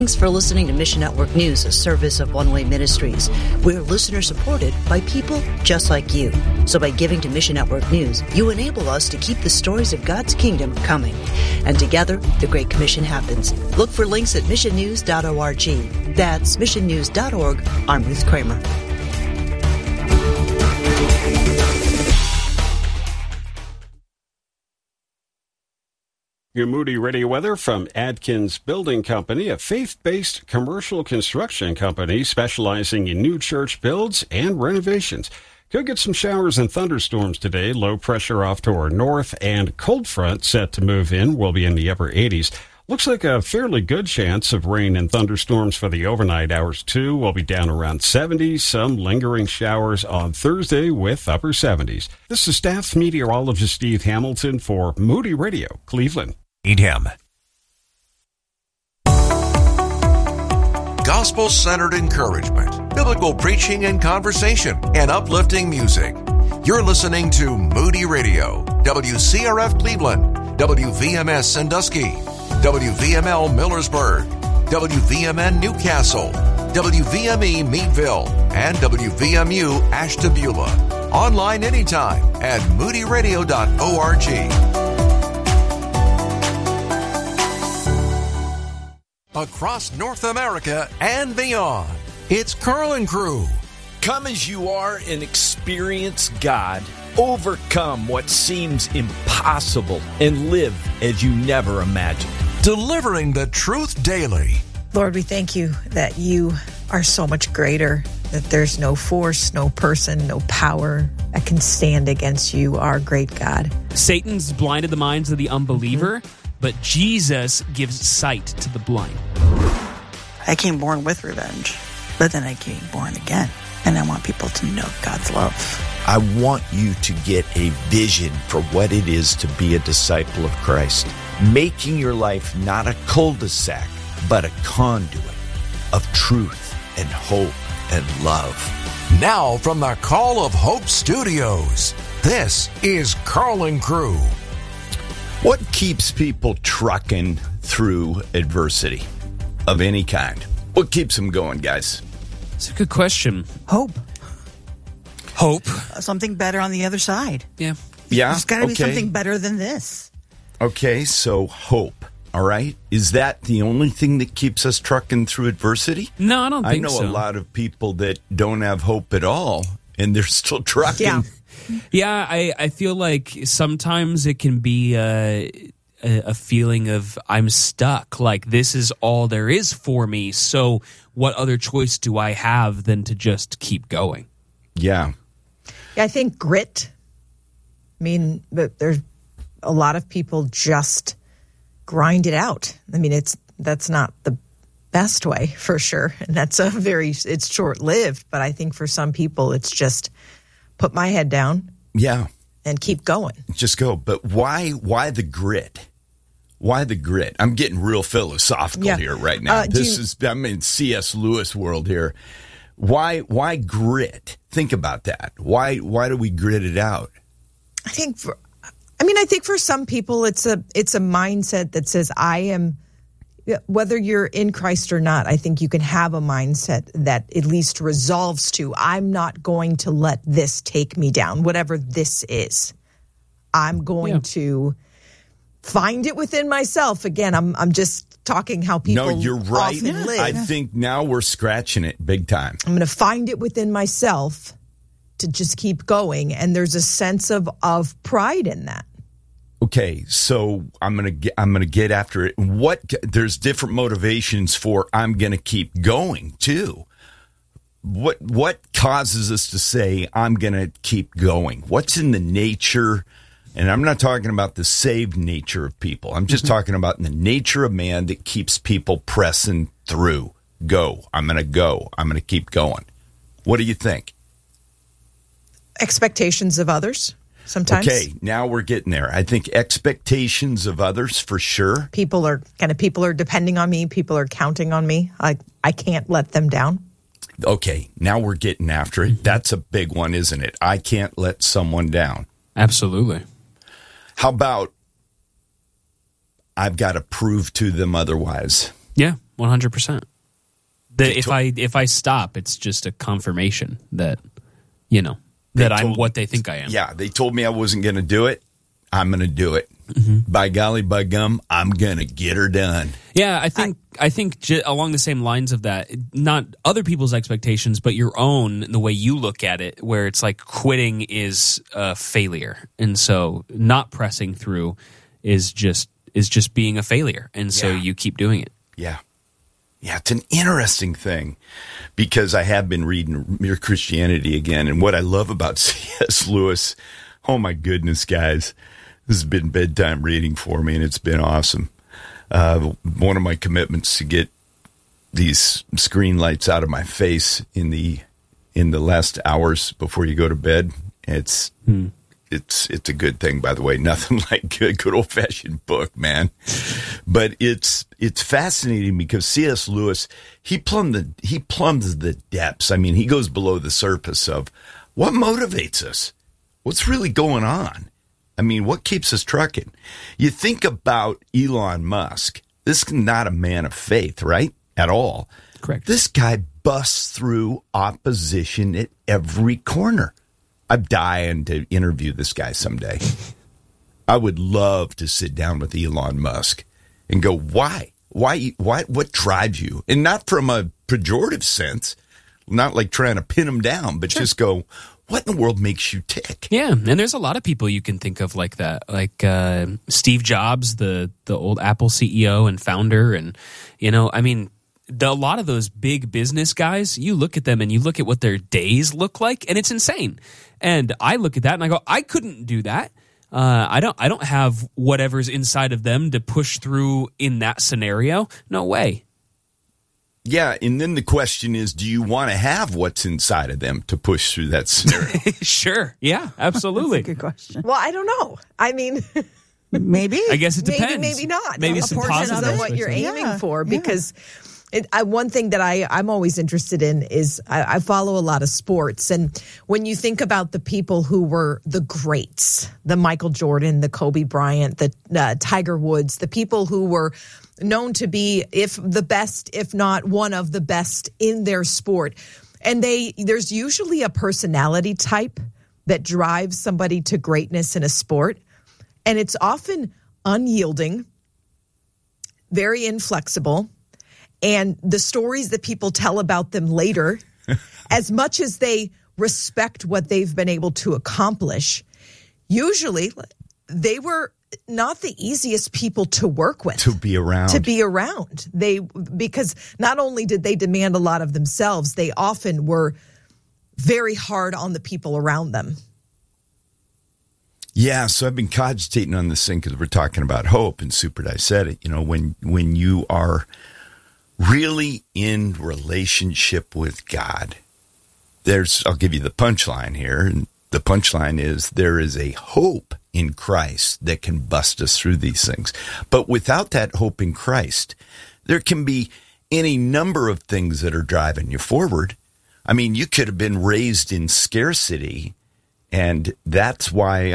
Thanks for listening to Mission Network News, a service of One Way Ministries. We're listener-supported by people just like you. So by giving to Mission Network News, you enable us to keep the stories of God's kingdom coming. And together, the Great Commission happens. Look for links at missionnews.org. That's missionnews.org. I'm Ruth Kramer. Your Moody Radio weather from Adkins Building Company, a faith-based commercial construction company specializing in new church builds and renovations. Could get some showers and thunderstorms today. Low pressure off to our north and cold front set to move in. Will be in the upper 80s. Looks like a fairly good chance of rain and thunderstorms for the overnight hours, too. We'll be down around 70. Some lingering showers on Thursday with upper 70s. This is staff meteorologist Steve Hamilton for Moody Radio, Cleveland. Need him. Gospel-centered encouragement, biblical preaching and conversation, and uplifting music. You're listening to Moody Radio, WCRF Cleveland, WVMS Sandusky, WVML Millersburg, WVMN Newcastle, WVME Meadville, and WVMU Ashtabula. Online anytime at moodyradio.org. Across North America and beyond, it's Carl and Crew. Come as you are and experience God. Overcome what seems impossible and live as you never imagined. Delivering the truth daily. Lord, we thank you that you are so much greater, that there's no force, no person, no power that can stand against you, our great God. Satan's blinded the minds of the unbeliever, but Jesus gives sight to the blind. I came born with revenge, but then I came born again. And I want people to know God's love. I want you to get a vision for what it is to be a disciple of Christ. Making your life not a cul-de-sac, but a conduit of truth and hope and love. Now from the Call of Hope Studios, this is Carl and Crew. What keeps people trucking through adversity of any kind? What keeps them going, guys? It's a good question. Hope. Something better on the other side. Yeah. Yeah. There's got to be something better than this. Okay, so hope. All right. Is that the only thing that keeps us trucking through adversity? No, I don't think so. I know a lot of people that don't have hope at all, and they're still trucking. Yeah. Yeah, I feel like sometimes it can be a feeling of I'm stuck, like this is all there is for me, so what other choice do I have than to just keep going? Yeah. I think grit. I mean, there's a lot of people just grind it out. I mean, that's not the best way for sure, and it's short-lived, but I think for some people it's just put my head down. Yeah. And keep going. Just go. But why the grit? Why the grit? I'm getting real philosophical here right now. I'm in C.S. Lewis world here. Why grit? Think about that. Why do we grit it out? I think for some people it's a mindset that says I am, whether you're in Christ or not, I think you can have a mindset that at least resolves to, I'm not going to let this take me down, whatever this is. I'm going to find it within myself. Again, I'm just talking how people you're right. often live. I think now we're scratching it big time. I'm going to find it within myself to just keep going, and there's a sense of pride in that. Okay, so I'm gonna get after it. There's different motivations for I'm gonna keep going too. What causes us to say I'm gonna keep going? What's in the nature? And I'm not talking about the saved nature of people. I'm just talking about the nature of man that keeps people pressing through. Go. I'm gonna keep going. What do you think? Expectations of others. Sometimes. Okay, now we're getting there. I think expectations of others for sure. People are depending on me. People are counting on me. I can't let them down. Okay, now we're getting after it. That's a big one, isn't it? I can't let someone down. Absolutely. How about I've got to prove to them otherwise? Yeah, 100%. If I stop, it's just a confirmation that, that I'm what they think I am. Yeah, they told me I wasn't going to do it. I'm going to do it. By golly, by gum, I'm going to get her done. Yeah, I think along the same lines of that, not other people's expectations, but your own, the way you look at it, where it's like quitting is a failure. And so not pressing through is just being a failure. And so you keep doing it. Yeah. Yeah, it's an interesting thing because I have been reading Mere Christianity again. And what I love about C.S. Lewis, oh my goodness, guys, this has been bedtime reading for me and it's been awesome. One of my commitments to get these screen lights out of my face in the last hours before you go to bed. It's a good thing, by the way. Nothing like a good old fashioned book, man. But it's fascinating because C.S. Lewis, he plumbs the depths. I mean, he goes below the surface of what motivates us. What's really going on? I mean, what keeps us trucking? You think about Elon Musk. This is not a man of faith, right? At all. Correct. This guy busts through opposition at every corner. I'm dying to interview this guy someday. I would love to sit down with Elon Musk and go, why? What drives you? And not from a pejorative sense, not like trying to pin him down, but just go, what in the world makes you tick? Yeah, and there's a lot of people you can think of like that, like Steve Jobs, the old Apple CEO and founder, and a lot of those big business guys, you look at them and you look at what their days look like, and it's insane. And I look at that and I go, I couldn't do that. I don't have whatever's inside of them to push through in that scenario. No way. Yeah, and then the question is, do you want to have what's inside of them to push through that scenario? Sure. Yeah, absolutely. That's a good question. Well, I don't know. I mean, maybe. I guess it depends. Maybe not. Maybe a some portion positive of what you're aiming for, Yeah. because one thing that I'm always interested in is I follow a lot of sports. And when you think about the people who were the greats, the Michael Jordan, the Kobe Bryant, the Tiger Woods, the people who were known to be the best, if not one of the best in their sport. And there's usually a personality type that drives somebody to greatness in a sport. And it's often unyielding, very inflexible. And the stories that people tell about them later, as much as they respect what they've been able to accomplish, usually they were not the easiest people to work with. To be around. Because not only did they demand a lot of themselves, they often were very hard on the people around them. Yeah, so I've been cogitating on this thing because we're talking about hope, and Super Di said it. When you are really in relationship with God, I'll give you the punchline here. And the punchline is there is a hope in Christ that can bust us through these things. But without that hope in Christ, there can be any number of things that are driving you forward. I mean, you could have been raised in scarcity, and that's why,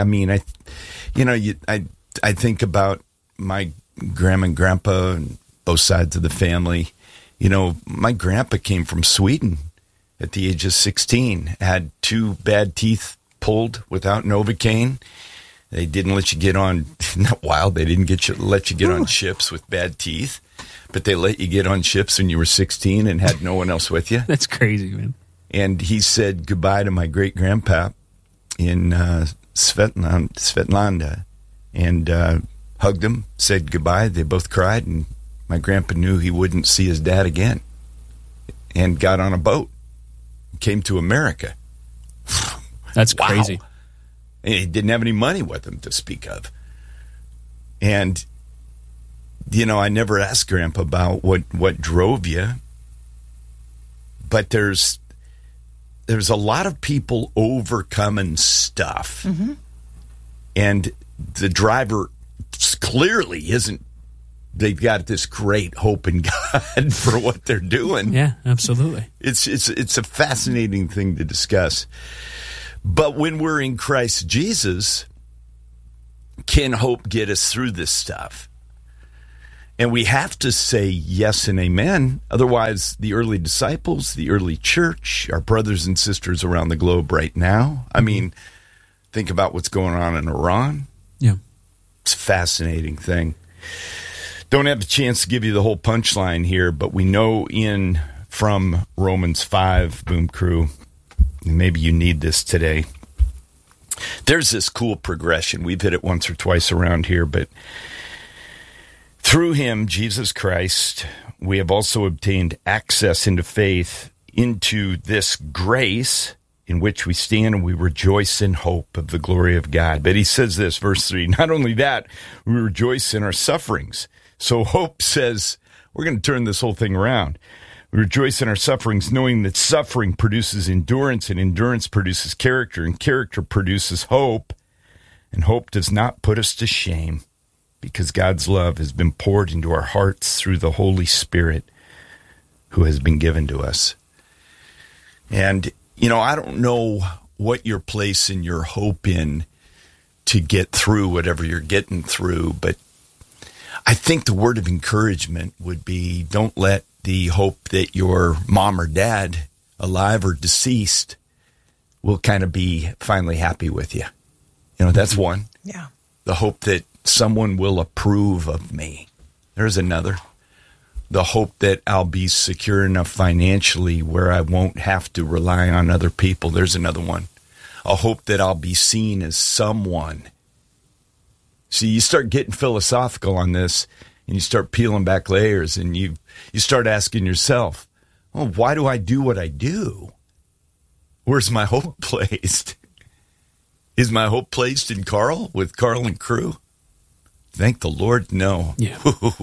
I think about my grandma and grandpa and both sides of the family. My grandpa came from Sweden at the age of 16, had 2 bad teeth pulled without Novocaine. They didn't let you get on, not wild, they didn't let you get on ships with bad teeth, but they let you get on ships when you were 16 and had no one else with you. That's crazy, man. And he said goodbye to my great-grandpa in Svetlanda and hugged him, said goodbye. They both cried, and my grandpa knew he wouldn't see his dad again and got on a boat, came to America. That's crazy. And he didn't have any money with him to speak of. And, I never asked Grandpa about what drove you, but there's a lot of people overcoming stuff. Mm-hmm. And the driver clearly isn't. They've got this great hope in God for what they're doing. Yeah, absolutely. It's a fascinating thing to discuss. But when we're in Christ Jesus, can hope get us through this stuff? And we have to say yes and amen. Otherwise, the early disciples, the early church, our brothers and sisters around the globe right now. I mean, think about what's going on in Iran. Yeah. It's a fascinating thing. Don't have the chance to give you the whole punchline here, but we know from Romans 5, Boom Crew, maybe you need this today. There's this cool progression. We've hit it once or twice around here, but through him, Jesus Christ, we have also obtained access into faith, into this grace in which we stand, and we rejoice in hope of the glory of God. But he says this, verse 3, not only that, we rejoice in our sufferings. So hope says, we're going to turn this whole thing around. We rejoice in our sufferings, knowing that suffering produces endurance, and endurance produces character, and character produces hope. And hope does not put us to shame, because God's love has been poured into our hearts through the Holy Spirit who has been given to us. And, I don't know what you're placing your hope in to get through whatever you're getting through, but I think the word of encouragement would be, don't let the hope that your mom or dad, alive or deceased, will kind of be finally happy with you. That's one. Yeah. The hope that someone will approve of me. There's another. The hope that I'll be secure enough financially where I won't have to rely on other people. There's another one. A hope that I'll be seen as someone. See, you start getting philosophical on this, and you start peeling back layers, and you start asking yourself, well, why do I do what I do? Where's my hope placed? Is my hope placed in Carl, with Carl and crew? Thank the Lord, no. Yeah.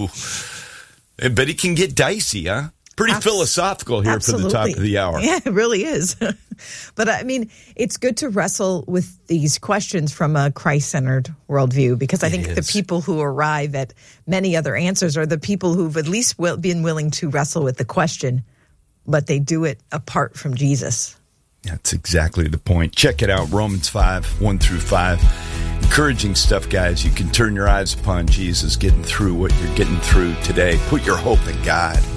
But it can get dicey, huh? Pretty philosophical here Absolutely. for the top of the hour. Yeah, it really is. But I mean, it's good to wrestle with these questions from a Christ-centered worldview, because I think the people who arrive at many other answers are the people who've at least been willing to wrestle with the question, but they do it apart from Jesus. That's exactly the point. Check it out, Romans 5, 1 through 5. Encouraging stuff, guys. You can turn your eyes upon Jesus getting through what you're getting through today. Put your hope in God.